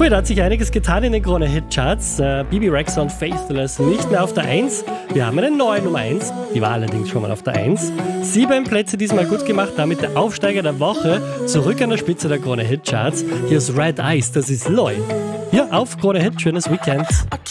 Da hat sich einiges getan in den Krone-Hit-Charts. Bibi Rexha und Faithless nicht mehr auf der 1. Wir haben eine neue Nummer 1. Die war allerdings schon mal auf der 1. 7 Plätze diesmal gut gemacht, damit der Aufsteiger der Woche zurück an der Spitze der Krone-Hit-Charts. Hier ist Red Eyes, das ist Loy. Hier auf Krone-Hit, schönes Weekend.